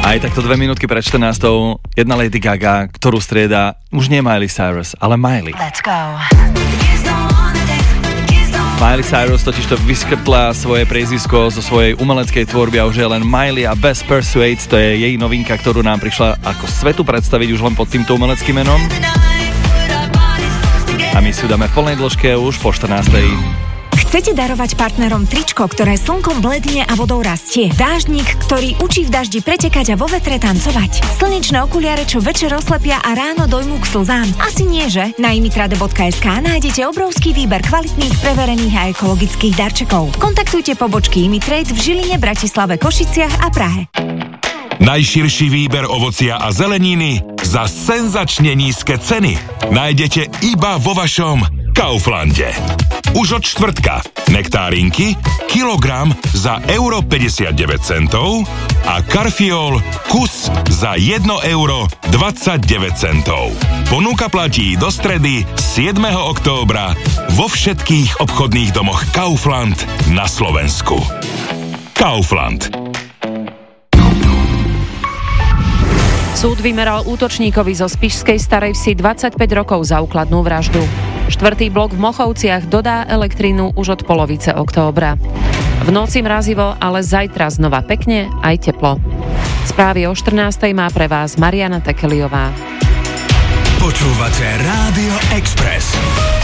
Aj takto 2 minútky pred 14. Jedna Lady Gaga, ktorú strieda už nie Miley Cyrus, ale Miley. Let's go. Miley Cyrus totižto vyskrtla svoje priezvisko zo svojej umeleckej tvorby a už je len Miley a Best Persuades, to je jej novinka, ktorú nám prišla ako svetu predstaviť už len pod týmto umeleckým menom. A my si ju dáme v plnej dĺžke už po 14. Chcete darovať partnerom tričko, ktoré slnkom bledne a vodou rastie? Dážnik, ktorý učí v daždi pretekať a vo vetre tancovať? Slnečné okuliare, čo večer oslepia a ráno dojmú k slzám? Asi nie, že? Na imitrade.sk nájdete obrovský výber kvalitných, preverených a ekologických darčekov. Kontaktujte pobočky Imitrade v Žiline, Bratislave, Košiciach a Prahe. Najširší výber ovocia a zeleniny za senzačne nízke ceny nájdete iba vo vašom Kauflande. Už od štvrtka nektárinky kilogram za euro 59 centov a karfiol kus za 1 euro 29 centov. Ponuka platí do stredy 7. októbra vo všetkých obchodných domoch Kaufland na Slovensku. Kaufland. Súd vymeral útočníkovi zo Spišskej Starej Vsi 25 rokov za úkladnú vraždu. Štvrtý blok v Mochovciach dodá elektrínu už od polovice októbra. V noci mrazivo, ale zajtra znova pekne aj teplo. Správy o 14:00 má pre vás Mariana Tekeliová. Počúvate Rádio Express.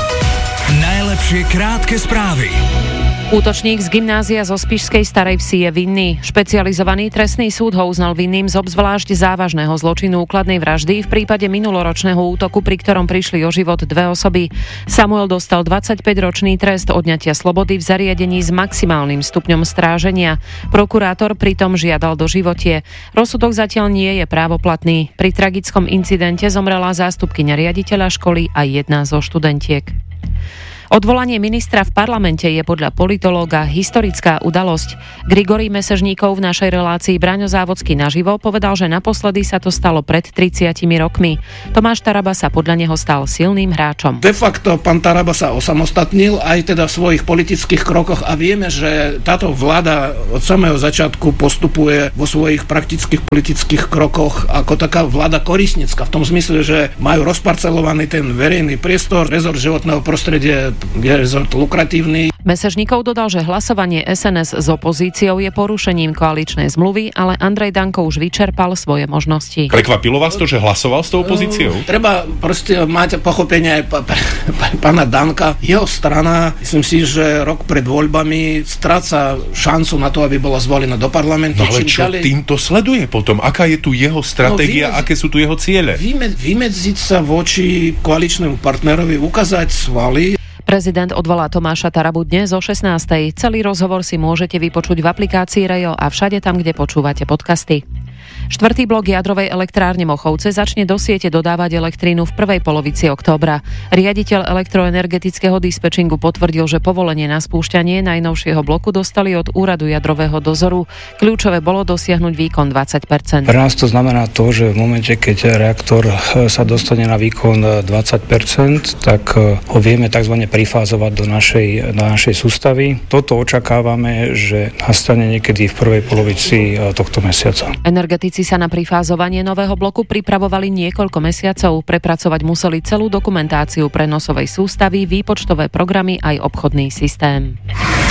Najlepšie krátke správy. Útočník z gymnázia zo Spišskej Starej Vsi je vinný. Špecializovaný trestný súd ho uznal vinným z obzvlášť závažného zločinu úkladnej vraždy v prípade minuloročného útoku, pri ktorom prišli o život 2 osoby. Samuel dostal 25-ročný trest odňatia slobody v zariadení s maximálnym stupňom stráženia. Prokurátor pritom žiadal doživotie. Rozsudok zatiaľ nie je právoplatný. Pri tragickom incidente zomrela zástupkyňa riaditeľa školy a jedna zo študentiek. Odvolanie ministra v parlamente je podľa politológa historická udalosť. Grigorij Mesežníkov v našej relácii Braňo Závodský naživo povedal, že naposledy sa to stalo pred 30 rokmi. Tomáš Taraba sa podľa neho stal silným hráčom. De facto pán Taraba sa osamostatnil aj teda v svojich politických krokoch a vieme, že táto vláda od samého začiatku postupuje vo svojich praktických politických krokoch ako taká vláda korisnická, v tom zmysle, že majú rozparcelovaný ten verejný priestor, rezort životného prostredia je rezort lukratívny. Mesežníkov dodal, že hlasovanie SNS s opozíciou je porušením koaličnej zmluvy, ale Andrej Danko už vyčerpal svoje možnosti. Prekvapilo vás to, že hlasoval s tou opozíciou? Treba proste mať pochopenie aj pána Danka. Jeho strana, myslím si, že rok pred voľbami stráca šancu na to, aby bola zvolená do parlamentu. No ale čo týmto sleduje potom? Aká je tu jeho stratégia, aké sú tu jeho ciele? Vymedziť sa voči koaličnému partnerovi, ukázať svaly. Prezident odvolá Tomáša Tarabu dnes o 16:00. Celý rozhovor si môžete vypočuť v aplikácii Rejo a všade tam, kde počúvate podcasty. Štvrtý blok jadrovej elektrárne Mochovce začne do siete dodávať elektrínu v prvej polovici októbra. Riaditeľ elektroenergetického dispečingu potvrdil, že povolenie na spúšťanie najnovšieho bloku dostali od úradu jadrového dozoru. Kľúčové bolo dosiahnuť výkon 20%. Pre nás to znamená to, že v momente, keď reaktor sa dostane na výkon 20%, tak ho vieme tzv. Prifázovať do našej sústavy. Toto očakávame, že nastane niekedy v prvej polovici tohto mesiaca. Energetici sa na prifázovanie nového bloku pripravovali niekoľko mesiacov. Prepracovať museli celú dokumentáciu prenosovej sústavy, výpočtové programy aj obchodný systém.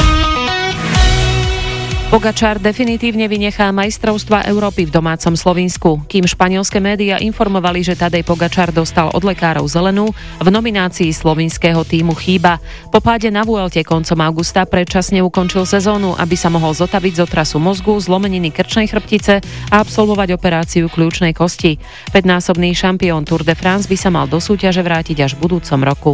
Pogačar definitívne vynechá majstrovstvá Európy v domácom Slovinsku. Kým španielské médiá informovali, že Tadej Pogačar dostal od lekárov zelenú, v nominácii slovinského tímu chýba. Po páde na Vuelte koncom augusta predčasne ukončil sezónu, aby sa mohol zotaviť z otrasu mozgu, zlomeniny krčnej chrbtice a absolvovať operáciu kľúčnej kosti. 5-násobný šampión Tour de France by sa mal do súťaže vrátiť až v budúcom roku.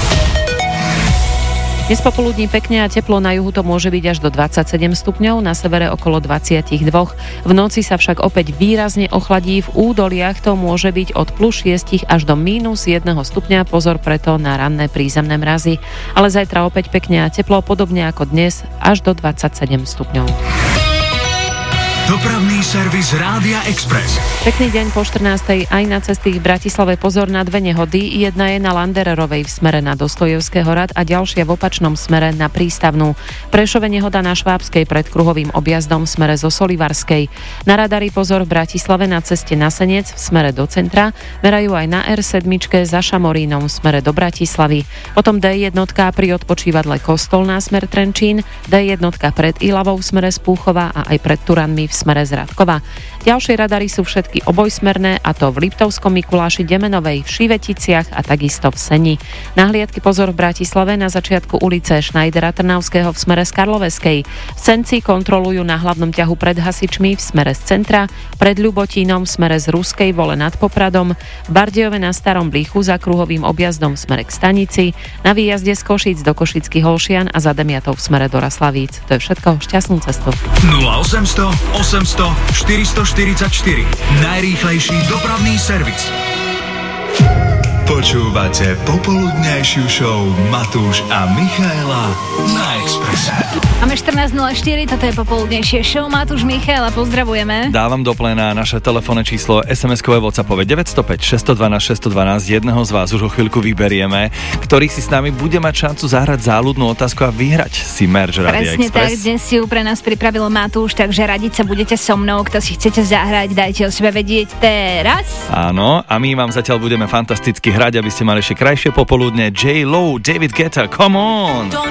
Dnes popoludní pekne a teplo, na juhu to môže byť až do 27 stupňov, na severe okolo 22. V noci sa však opäť výrazne ochladí, v údoliach to môže byť od +6 až do -1 stupňa, pozor preto na ranné prízemné mrazy. Ale zajtra opäť pekne a teplo, podobne ako dnes, až do 27 stupňov. Dopravný servis Rádia Express. Pekný deň po 14. Aj na cestách v Bratislave pozor na dve nehody. Jedna je na Landererovej v smere na Dostojevského rad a ďalšia v opačnom smere na Prístavnú. V Prešove nehoda na Švábskej pred kruhovým objazdom v smere zo Solivarskej. Na radari pozor v Bratislave na ceste na Senec v smere do centra. Merajú aj na R7 za Šamorínom v smere do Bratislavy. Potom D1 pri odpočívadle Kostolná smer Trenčín, D1 pred Ilavou v smere z Púchova a aj pred Turanmi v smere z Radkova. Ďalšie radary sú všetky obojsmerné, a to v Liptovskom Mikuláši, Demenovej, v Šiveticiach a takisto v Seni. Nahliadky pozor v Bratislave na začiatku ulice Šnajdera Trnavského v smere z Karloveskej. V Senci kontrolujú na hlavnom ťahu pred hasičmi v smere z centra, pred Ľubotínom v smere z Ruskej Vole nad Popradom, v Bardejove na Starom Blíchu za kruhovým objazdom v smere k stanici, na výjazde z Košíc do Košických Holšian a za Demiatov v smere do Raslavíc. To je všetko, šťastnú cestu. 0800 800 444. Najrýchlejší dopravný servis. Počúvate popoludňajšiu show Matúš a Michaela na Expresse. Máme 14.04, toto je popoludnejšie show. Matúš, Michaela, pozdravujeme. Dávam do pléna naše telefónne číslo, SMS-kové, WhatsAppové 905 612 612. Jedného z vás už o chvíľku vyberieme, ktorý si s nami bude mať šancu zahrať záľudnú otázku a vyhrať si merch Rádia Express. Presne tak, dnes si ju pre nás pripravilo Matúš, takže radiť sa budete so mnou. Kto si chcete zahrať, dajte o sebe vedieť teraz. Áno, a my vám zatiaľ budeme fantasticky hrať, aby ste mali ešte krajšie popoludne. J-Lo, David Guetta, come on!